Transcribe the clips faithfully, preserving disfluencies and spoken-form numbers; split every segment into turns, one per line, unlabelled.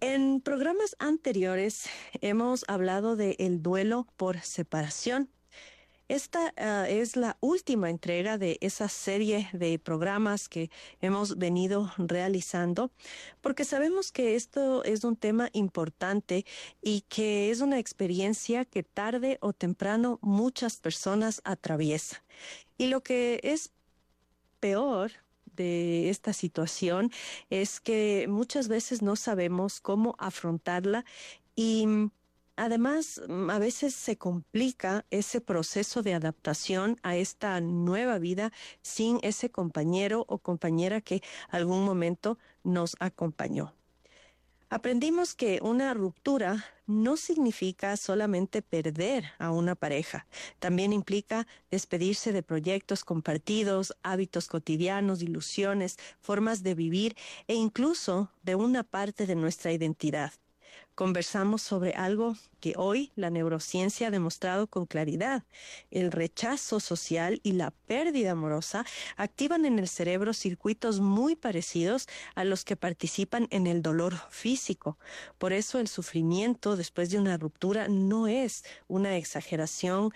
En programas anteriores hemos hablado de el duelo por separación. Esta uh, es la última entrega de esa serie de programas que hemos venido realizando, porque sabemos que esto es un tema importante y que es una experiencia que tarde o temprano muchas personas atraviesan. Y lo que es peor de esta situación es que muchas veces no sabemos cómo afrontarla y además a veces se complica ese proceso de adaptación a esta nueva vida sin ese compañero o compañera que algún momento nos acompañó. Aprendimos que una ruptura no significa solamente perder a una pareja, también implica despedirse de proyectos compartidos, hábitos cotidianos, ilusiones, formas de vivir e incluso de una parte de nuestra identidad. Conversamos sobre algo que hoy la neurociencia ha demostrado con claridad. El rechazo social y la pérdida amorosa activan en el cerebro circuitos muy parecidos a los que participan en el dolor físico. Por eso el sufrimiento después de una ruptura no es una exageración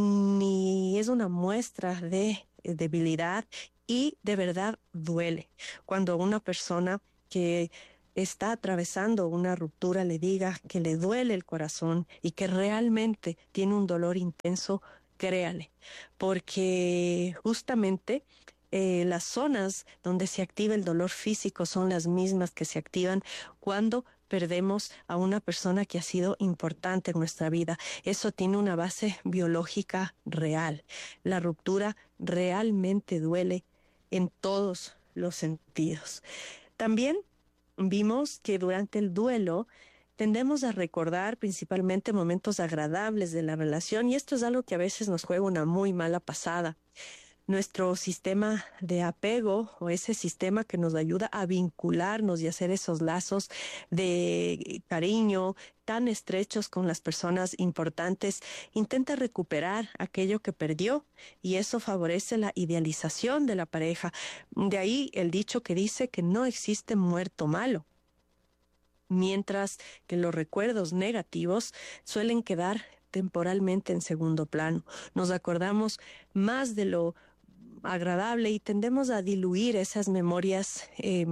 ni es una muestra de debilidad y de verdad duele. Cuando una persona que está atravesando una ruptura le diga que le duele el corazón y que realmente tiene un dolor intenso, créale, porque justamente eh, las zonas donde se activa el dolor físico son las mismas que se activan cuando perdemos a una persona que ha sido importante en nuestra vida. Eso tiene una base biológica real. La ruptura realmente duele en todos los sentidos. También vimos que durante el duelo tendemos a recordar principalmente momentos agradables de la relación y esto es algo que a veces nos juega una muy mala pasada. Nuestro sistema de apego o ese sistema que nos ayuda a vincularnos y hacer esos lazos de cariño tan estrechos con las personas importantes, intenta recuperar aquello que perdió y eso favorece la idealización de la pareja. De ahí el dicho que dice que no existe muerto malo, mientras que los recuerdos negativos suelen quedar temporalmente en segundo plano. Nos acordamos más de lo agradable y tendemos a diluir esas memorias eh,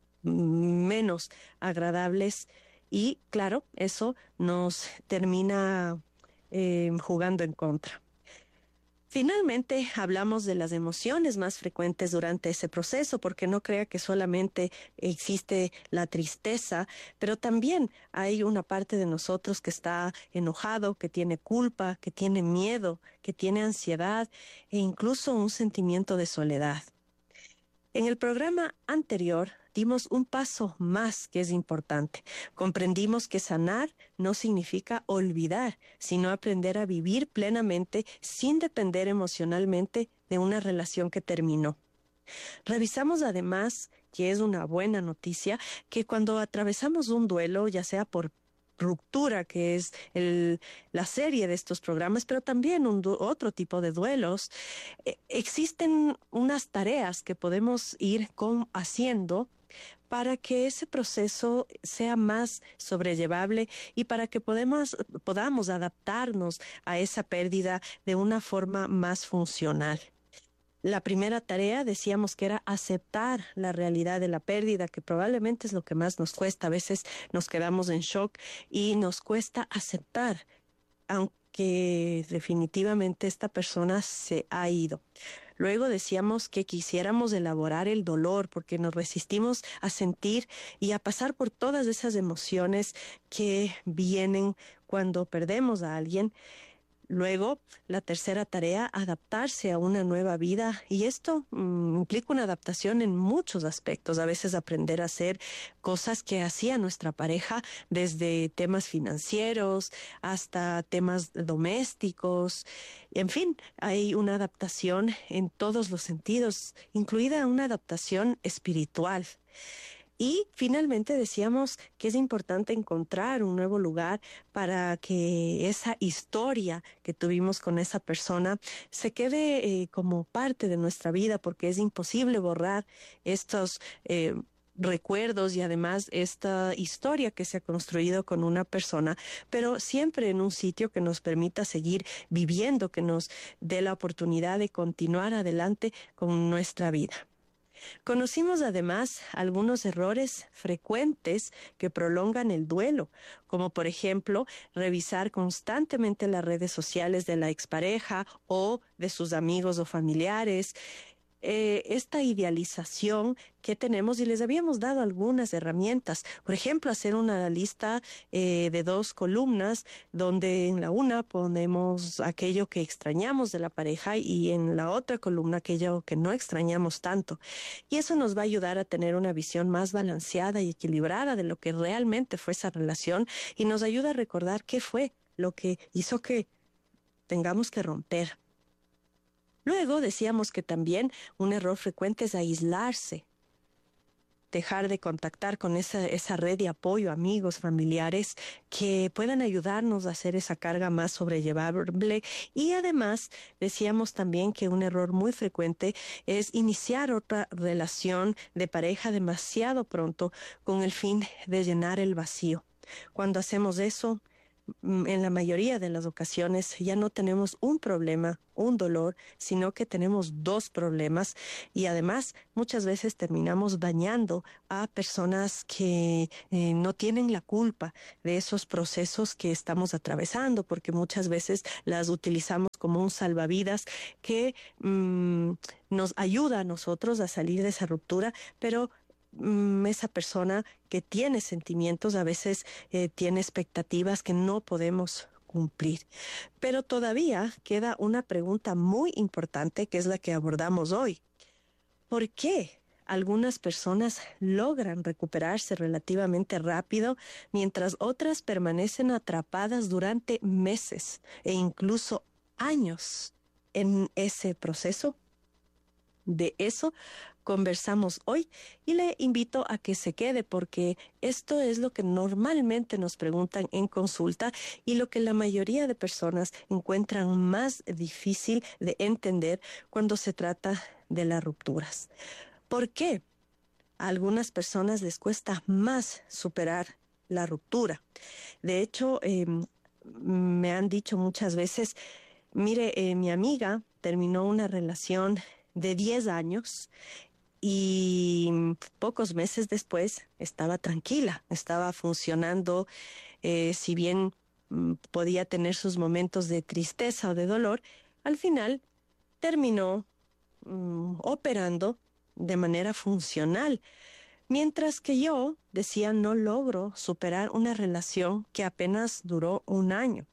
menos agradables y claro, eso nos termina eh, jugando en contra. Finalmente, hablamos de las emociones más frecuentes durante ese proceso, porque no crea que solamente existe la tristeza, pero también hay una parte de nosotros que está enojado, que tiene culpa, que tiene miedo, que tiene ansiedad e incluso un sentimiento de soledad. En el programa anterior dimos un paso más que es importante. Comprendimos que sanar no significa olvidar, sino aprender a vivir plenamente sin depender emocionalmente de una relación que terminó. Revisamos además, que es una buena noticia, que cuando atravesamos un duelo, ya sea por ruptura, que es el, la serie de estos programas, pero también un, otro tipo de duelos, eh, existen unas tareas que podemos ir con, haciendo para que ese proceso sea más sobrellevable y para que podemos, podamos adaptarnos a esa pérdida de una forma más funcional. La primera tarea decíamos que era aceptar la realidad de la pérdida, que probablemente es lo que más nos cuesta. A veces nos quedamos en shock y nos cuesta aceptar, aunque definitivamente esta persona se ha ido. Luego decíamos que quisiéramos elaborar el dolor porque nos resistimos a sentir y a pasar por todas esas emociones que vienen cuando perdemos a alguien. Luego, la tercera tarea, adaptarse a una nueva vida. Y esto mmm, implica una adaptación en muchos aspectos. A veces aprender a hacer cosas que hacía nuestra pareja, desde temas financieros hasta temas domésticos. En fin, hay una adaptación en todos los sentidos, incluida una adaptación espiritual. Y finalmente decíamos que es importante encontrar un nuevo lugar para que esa historia que tuvimos con esa persona se quede eh, como parte de nuestra vida, porque es imposible borrar estos eh, recuerdos y además esta historia que se ha construido con una persona, pero siempre en un sitio que nos permita seguir viviendo, que nos dé la oportunidad de continuar adelante con nuestra vida. Conocimos además algunos errores frecuentes que prolongan el duelo, como por ejemplo revisar constantemente las redes sociales de la expareja o de sus amigos o familiares, eh, esta idealización que tenemos, y les habíamos dado algunas herramientas. Por ejemplo, hacer una lista eh, de dos columnas donde en la una ponemos aquello que extrañamos de la pareja y en la otra columna aquello que no extrañamos tanto. Y eso nos va a ayudar a tener una visión más balanceada y equilibrada de lo que realmente fue esa relación y nos ayuda a recordar qué fue lo que hizo que tengamos que romper. Luego decíamos que también un error frecuente es aislarse, dejar de contactar con esa, esa red de apoyo, amigos, familiares, que puedan ayudarnos a hacer esa carga más sobrellevable. Y además decíamos también que un error muy frecuente es iniciar otra relación de pareja demasiado pronto con el fin de llenar el vacío. Cuando hacemos eso, en la mayoría de las ocasiones ya no tenemos un problema, un dolor, sino que tenemos dos problemas y además muchas veces terminamos dañando a personas que eh, no tienen la culpa de esos procesos que estamos atravesando, porque muchas veces las utilizamos como un salvavidas que mmm, nos ayuda a nosotros a salir de esa ruptura, pero esa persona que tiene sentimientos a veces eh, tiene expectativas que no podemos cumplir. Pero todavía queda una pregunta muy importante que es la que abordamos hoy. ¿Por qué algunas personas logran recuperarse relativamente rápido mientras otras permanecen atrapadas durante meses e incluso años en ese proceso? De eso conversamos hoy y le invito a que se quede porque esto es lo que normalmente nos preguntan en consulta y lo que la mayoría de personas encuentran más difícil de entender cuando se trata de las rupturas. ¿Por qué a algunas personas les cuesta más superar la ruptura? De hecho, eh, me han dicho muchas veces, mire, eh, mi amiga terminó una relación de diez años y pocos meses después estaba tranquila, estaba funcionando, eh, si bien mm, podía tener sus momentos de tristeza o de dolor, al final terminó mm, operando de manera funcional. Mientras que yo decía no logro superar una relación que apenas duró un año.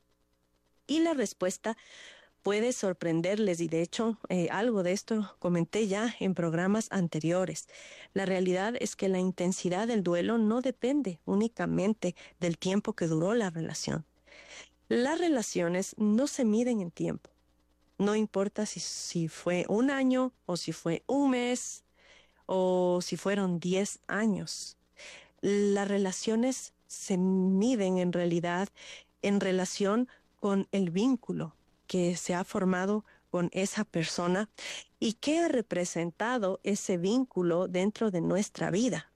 Y la respuesta puede sorprenderles y de hecho eh, algo de esto comenté ya en programas anteriores. La realidad es que la intensidad del duelo no depende únicamente del tiempo que duró la relación. Las relaciones no se miden en tiempo. No importa si, si fue un año o si fue un mes o si fueron diez años. Las relaciones se miden en realidad en relación con el vínculo que se ha formado con esa persona y qué ha representado ese vínculo dentro de nuestra vida.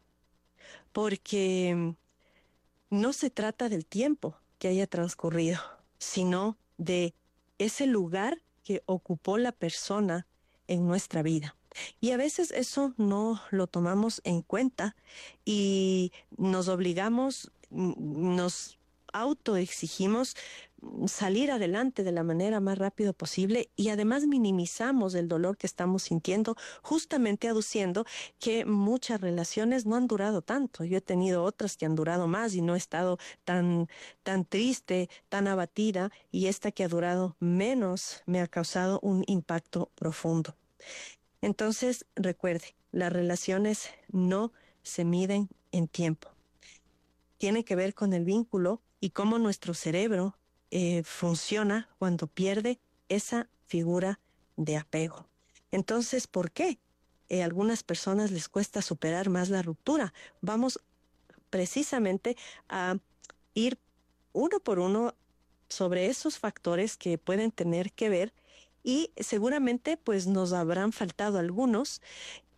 Porque no se trata del tiempo que haya transcurrido, sino de ese lugar que ocupó la persona en nuestra vida. Y a veces eso no lo tomamos en cuenta y nos obligamos, nos autoexigimos salir adelante de la manera más rápido posible y además minimizamos el dolor que estamos sintiendo, justamente aduciendo que muchas relaciones no han durado tanto. Yo he tenido otras que han durado más y no he estado tan, tan triste, tan abatida, y esta que ha durado menos me ha causado un impacto profundo. Entonces, recuerde, las relaciones no se miden en tiempo. Tiene que ver con el vínculo y cómo nuestro cerebro eh, funciona cuando pierde esa figura de apego. Entonces, ¿por qué eh, a algunas personas les cuesta superar más la ruptura? Vamos precisamente a ir uno por uno sobre esos factores que pueden tener que ver y seguramente pues nos habrán faltado algunos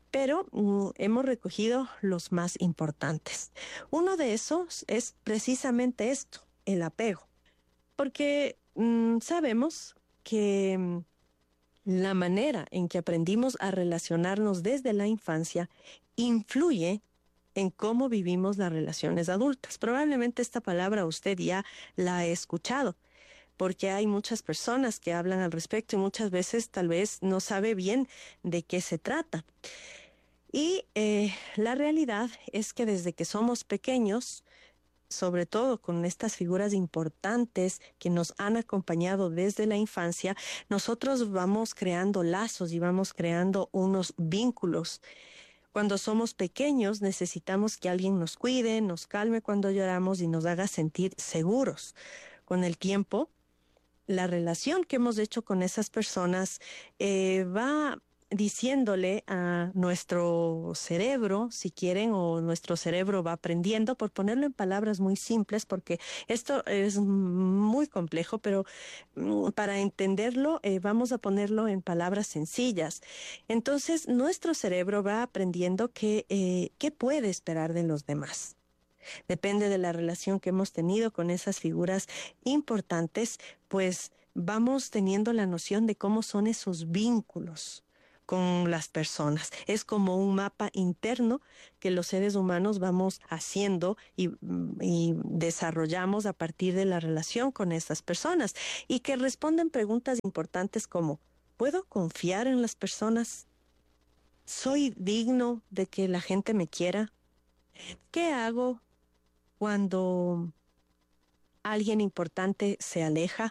pero mm, hemos recogido los más importantes. Uno de esos es precisamente esto, el apego, porque mm, sabemos que mm, la manera en que aprendimos a relacionarnos desde la infancia influye en cómo vivimos las relaciones adultas. Probablemente esta palabra usted ya la ha escuchado, porque hay muchas personas que hablan al respecto y muchas veces tal vez no sabe bien de qué se trata. Y eh, la realidad es que desde que somos pequeños, sobre todo con estas figuras importantes que nos han acompañado desde la infancia, nosotros vamos creando lazos y vamos creando unos vínculos. Cuando somos pequeños necesitamos que alguien nos cuide, nos calme cuando lloramos y nos haga sentir seguros. Con el tiempo, la relación que hemos hecho con esas personas eh, va diciéndole a nuestro cerebro, si quieren, o nuestro cerebro va aprendiendo, por ponerlo en palabras muy simples, porque esto es muy complejo, pero mm, para entenderlo eh, vamos a ponerlo en palabras sencillas. Entonces, nuestro cerebro va aprendiendo que, eh, qué puede esperar de los demás. Depende de la relación que hemos tenido con esas figuras importantes, pues vamos teniendo la noción de cómo son esos vínculos con las personas. Es como un mapa interno que los seres humanos vamos haciendo y, y desarrollamos a partir de la relación con esas personas y que responden preguntas importantes como: ¿puedo confiar en las personas? ¿Soy digno de que la gente me quiera? ¿Qué hago cuando alguien importante se aleja?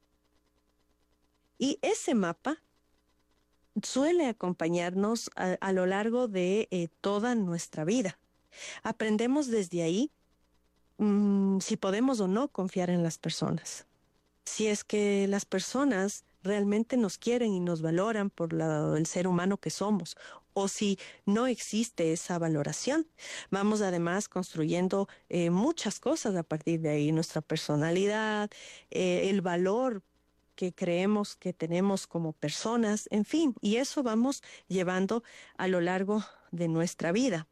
Y ese mapa suele acompañarnos a, a lo largo de eh, toda nuestra vida. Aprendemos desde ahí mmm, si podemos o no confiar en las personas. Si es que las personas realmente nos quieren y nos valoran por la, el ser humano que somos, o si no existe esa valoración. Vamos además construyendo eh, muchas cosas a partir de ahí, nuestra personalidad, eh, el valor que creemos que tenemos como personas, en fin, y eso vamos llevando a lo largo de nuestra vida.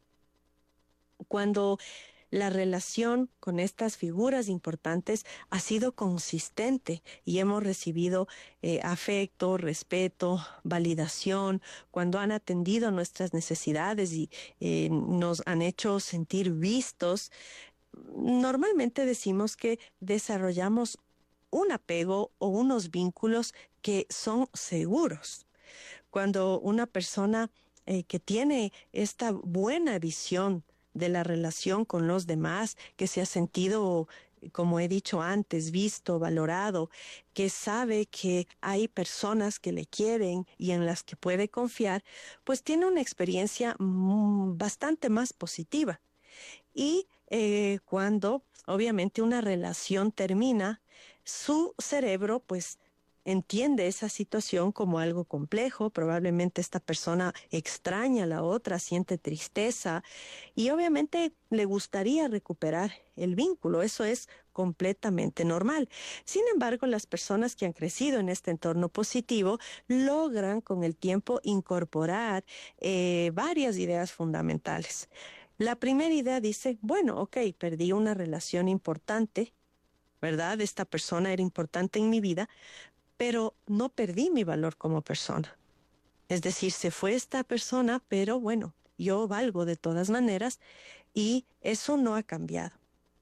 Cuando la relación con estas figuras importantes ha sido consistente y hemos recibido eh, afecto, respeto, validación, cuando han atendido nuestras necesidades y eh, nos han hecho sentir vistos. Normalmente decimos que desarrollamos un apego o unos vínculos que son seguros. Cuando una persona eh, que tiene esta buena visión de la relación con los demás, que se ha sentido, como he dicho antes, visto, valorado, que sabe que hay personas que le quieren y en las que puede confiar, pues tiene una experiencia mm, bastante más positiva. Y eh, cuando obviamente una relación termina, su cerebro pues entiende esa situación como algo complejo. Probablemente esta persona extraña a la otra, siente tristeza y obviamente le gustaría recuperar el vínculo. Eso es completamente normal. Sin embargo, las personas que han crecido en este entorno positivo logran con el tiempo incorporar eh, varias ideas fundamentales. La primera idea dice: bueno, ok, perdí una relación importante, ¿verdad? Esta persona era importante en mi vida, pero no perdí mi valor como persona. Es decir, se fue esta persona, pero bueno, yo valgo de todas maneras y eso no ha cambiado.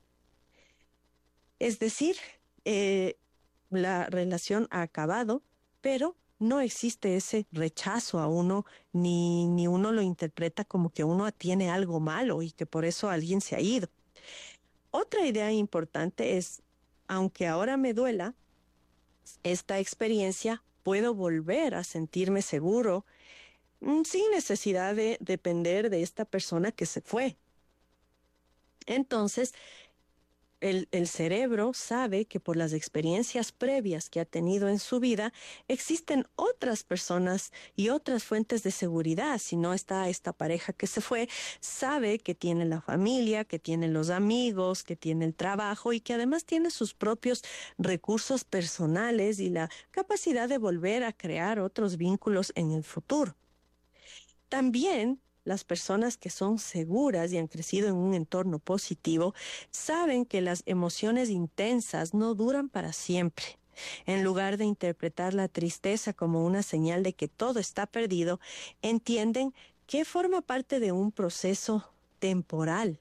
Es decir, eh, la relación ha acabado, pero no existe ese rechazo a uno, ni, ni uno lo interpreta como que uno tiene algo malo y que por eso alguien se ha ido. Otra idea importante es: aunque ahora me duela esta experiencia, puedo volver a sentirme seguro mm, sin necesidad de depender de esta persona que se fue. Entonces, El, el cerebro sabe que por las experiencias previas que ha tenido en su vida, existen otras personas y otras fuentes de seguridad. Si no está esta pareja que se fue, sabe que tiene la familia, que tiene los amigos, que tiene el trabajo y que además tiene sus propios recursos personales y la capacidad de volver a crear otros vínculos en el futuro. También las personas que son seguras y han crecido en un entorno positivo saben que las emociones intensas no duran para siempre. En lugar de interpretar la tristeza como una señal de que todo está perdido, entienden que forma parte de un proceso temporal.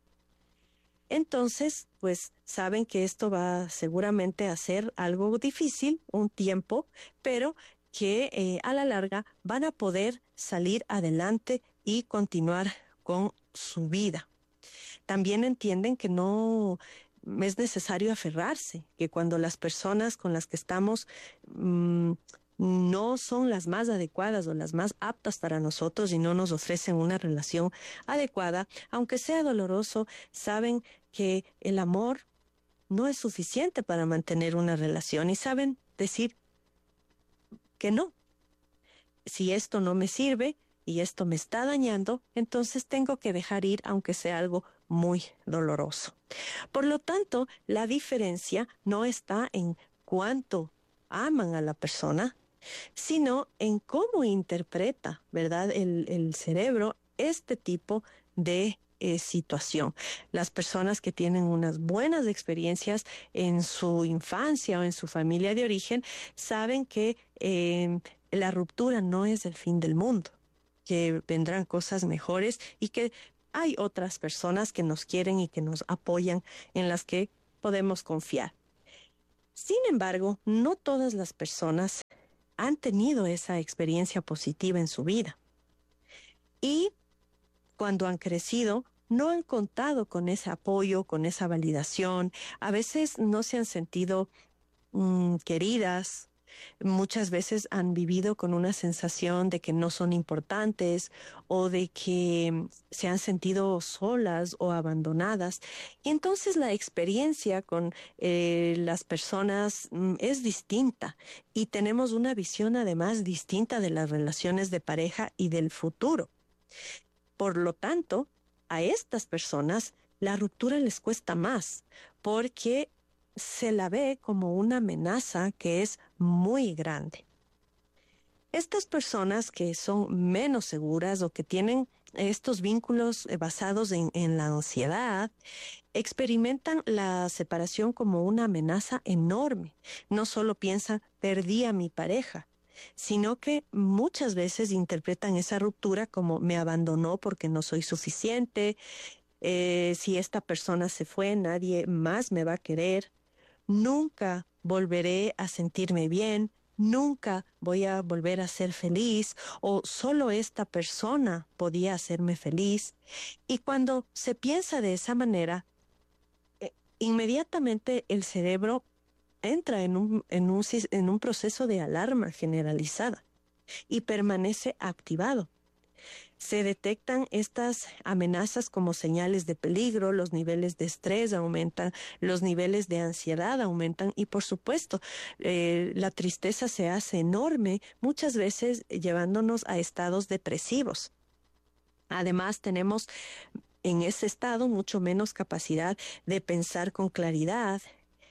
Entonces, pues saben que esto va seguramente a ser algo difícil, un tiempo, pero que eh, a la larga van a poder salir adelante y continuar con su vida. También entienden que no es necesario aferrarse, que cuando las personas con las que estamos mmm, no son las más adecuadas o las más aptas para nosotros y no nos ofrecen una relación adecuada, aunque sea doloroso, saben que el amor no es suficiente para mantener una relación y saben decir que no. Si esto no me sirve y esto me está dañando, entonces tengo que dejar ir aunque sea algo muy doloroso. Por lo tanto, la diferencia no está en cuánto aman a la persona, sino en cómo interpreta, ¿verdad?, el, el cerebro este tipo de eh, situación. Las personas que tienen unas buenas experiencias en su infancia o en su familia de origen saben que eh, la ruptura no es el fin del mundo, que vendrán cosas mejores y que hay otras personas que nos quieren y que nos apoyan, en las que podemos confiar. Sin embargo, no todas las personas han tenido esa experiencia positiva en su vida. Y cuando han crecido, no han contado con ese apoyo, con esa validación. A veces no se han sentido mmm, queridas. Muchas veces han vivido con una sensación de que no son importantes o de que se han sentido solas o abandonadas. Y entonces la experiencia con eh, las personas mm, es distinta y tenemos una visión además distinta de las relaciones de pareja y del futuro. Por lo tanto, a estas personas la ruptura les cuesta más porque se la ve como una amenaza que es muy grande. Estas personas que son menos seguras o que tienen estos vínculos basados en, en la ansiedad, experimentan la separación como una amenaza enorme. No solo piensan, perdí a mi pareja, sino que muchas veces interpretan esa ruptura como me abandonó porque no soy suficiente, eh, si esta persona se fue, nadie más me va a querer. Nunca volveré a sentirme bien, nunca voy a volver a ser feliz o solo esta persona podía hacerme feliz. Y cuando se piensa de esa manera, eh, inmediatamente el cerebro entra en un, en, un, en un proceso de alarma generalizada y permanece activado. Se detectan estas amenazas como señales de peligro, los niveles de estrés aumentan, los niveles de ansiedad aumentan y por supuesto eh, la tristeza se hace enorme, muchas veces llevándonos a estados depresivos. Además tenemos en ese estado mucho menos capacidad de pensar con claridad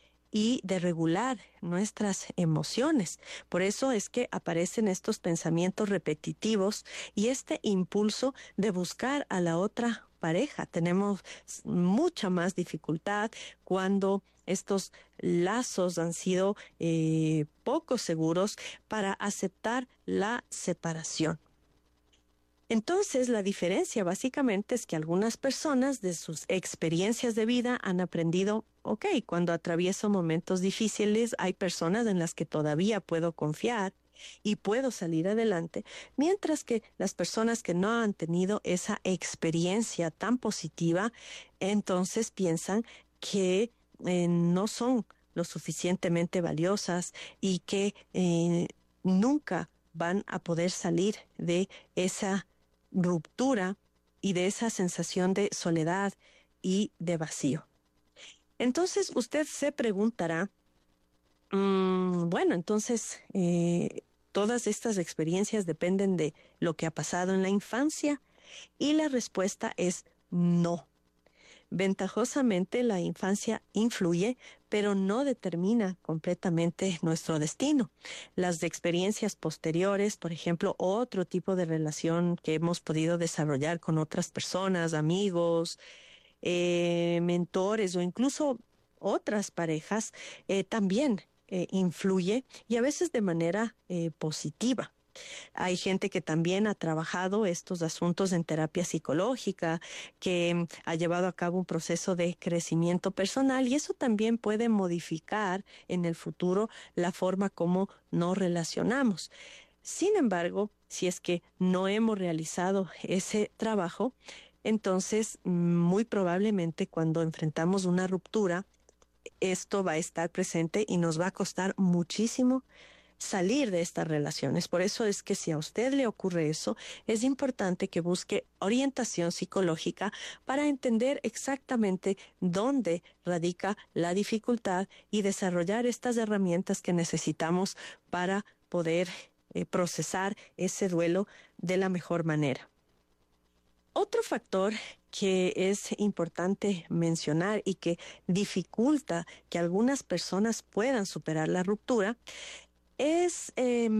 y de regular nuestras emociones. Por eso es que aparecen estos pensamientos repetitivos y este impulso de buscar a la otra pareja. Tenemos mucha más dificultad cuando estos lazos han sido eh, poco seguros para aceptar la separación. Entonces, la diferencia básicamente es que algunas personas de sus experiencias de vida han aprendido, ok, cuando atravieso momentos difíciles hay personas en las que todavía puedo confiar y puedo salir adelante, mientras que las personas que no han tenido esa experiencia tan positiva, entonces piensan que eh, no son lo suficientemente valiosas y que eh, nunca van a poder salir de esa ruptura y de esa sensación de soledad y de vacío. Entonces usted se preguntará, mmm, bueno, entonces eh, todas estas experiencias dependen de lo que ha pasado en la infancia y la respuesta es no. Ventajosamente, la infancia influye, pero no determina completamente nuestro destino. Las experiencias posteriores, por ejemplo, otro tipo de relación que hemos podido desarrollar con otras personas, amigos, eh, mentores o incluso otras parejas, eh, también eh, influye y a veces de manera eh, positiva. Hay gente que también ha trabajado estos asuntos en terapia psicológica, que mm, ha llevado a cabo un proceso de crecimiento personal y eso también puede modificar en el futuro la forma como nos relacionamos. Sin embargo, si es que no hemos realizado ese trabajo, entonces mm, muy probablemente cuando enfrentamos una ruptura, esto va a estar presente y nos va a costar muchísimo salir de estas relaciones. Por eso es que si a usted le ocurre eso, es importante que busque orientación psicológica para entender exactamente dónde radica la dificultad y desarrollar estas herramientas que necesitamos para poder eh, procesar ese duelo de la mejor manera. Otro factor que es importante mencionar y que dificulta que algunas personas puedan superar la ruptura es eh,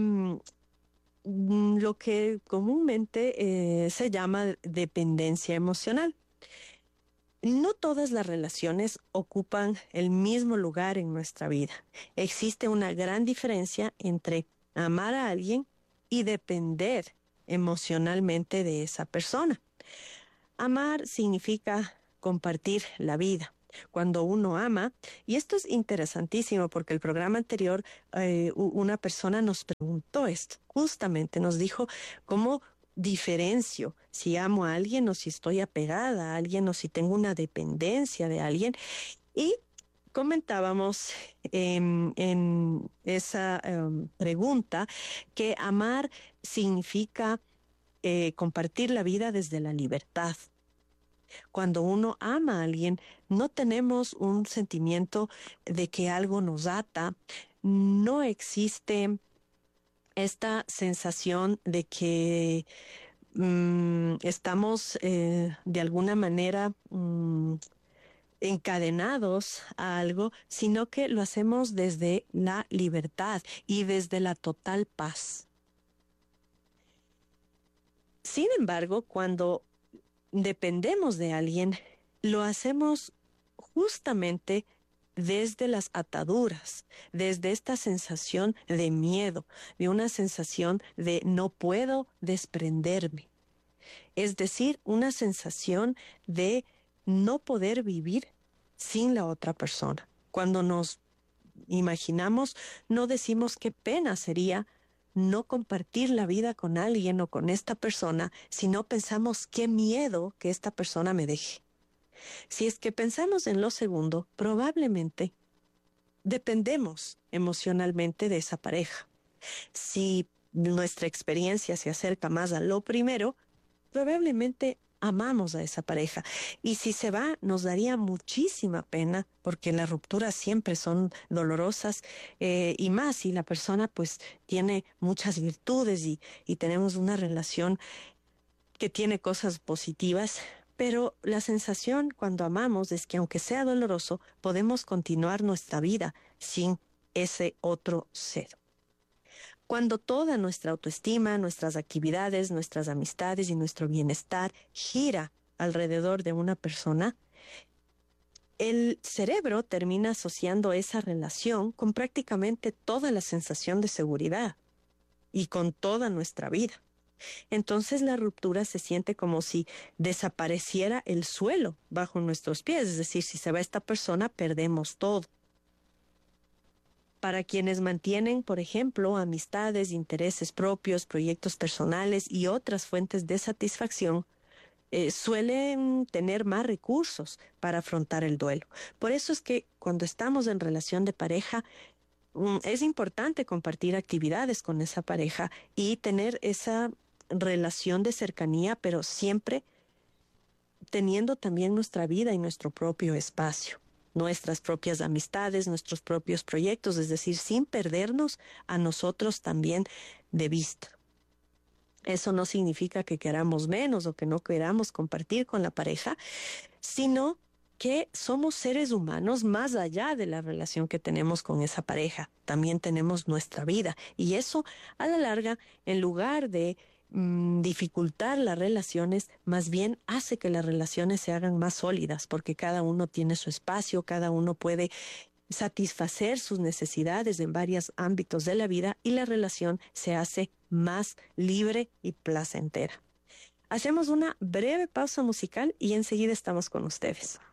lo que comúnmente eh, se llama dependencia emocional. No todas las relaciones ocupan el mismo lugar en nuestra vida. Existe una gran diferencia entre amar a alguien y depender emocionalmente de esa persona. Amar significa compartir la vida. Cuando uno ama, y esto es interesantísimo porque el programa anterior eh, una persona nos preguntó esto, justamente nos dijo cómo diferencio si amo a alguien o si estoy apegada a alguien o si tengo una dependencia de alguien. Y comentábamos eh, en esa eh, pregunta que amar significa eh, compartir la vida desde la libertad. Cuando uno ama a alguien, no tenemos un sentimiento de que algo nos ata, no existe esta sensación de que mm, estamos eh, de alguna manera mm, encadenados a algo, sino que lo hacemos desde la libertad y desde la total paz. Sin embargo, cuando dependemos de alguien, lo hacemos justamente desde las ataduras, desde esta sensación de miedo, de una sensación de no puedo desprenderme. Es decir, una sensación de no poder vivir sin la otra persona. Cuando nos imaginamos, no decimos qué pena sería no compartir la vida con alguien o con esta persona, sino pensamos qué miedo que esta persona me deje. Si es que pensamos en lo segundo, probablemente dependemos emocionalmente de esa pareja. Si nuestra experiencia se acerca más a lo primero, probablemente amamos a esa pareja. Y si se va, nos daría muchísima pena, porque las rupturas siempre son dolorosas, eh, y más si la persona pues tiene muchas virtudes y, y tenemos una relación que tiene cosas positivas. Pero la sensación cuando amamos es que aunque sea doloroso, podemos continuar nuestra vida sin ese otro ser. Cuando toda nuestra autoestima, nuestras actividades, nuestras amistades y nuestro bienestar gira alrededor de una persona, el cerebro termina asociando esa relación con prácticamente toda la sensación de seguridad y con toda nuestra vida. Entonces la ruptura se siente como si desapareciera el suelo bajo nuestros pies, es decir, si se va esta persona, perdemos todo. Para quienes mantienen, por ejemplo, amistades, intereses propios, proyectos personales y otras fuentes de satisfacción, eh, suelen tener más recursos para afrontar el duelo. Por eso es que cuando estamos en relación de pareja, mm, es importante compartir actividades con esa pareja y tener esa relación de cercanía, pero siempre teniendo también nuestra vida y nuestro propio espacio, nuestras propias amistades, nuestros propios proyectos, es decir, sin perdernos a nosotros también de vista. Eso no significa que queramos menos o que no queramos compartir con la pareja, sino que somos seres humanos más allá de la relación que tenemos con esa pareja. También tenemos nuestra vida y eso a la larga, en lugar de mm, dificultar las relaciones, más bien hace que las relaciones se hagan más sólidas porque cada uno tiene su espacio, cada uno puede satisfacer sus necesidades en varios ámbitos de la vida y la relación se hace más libre y placentera. Hacemos una breve pausa musical y enseguida estamos con ustedes.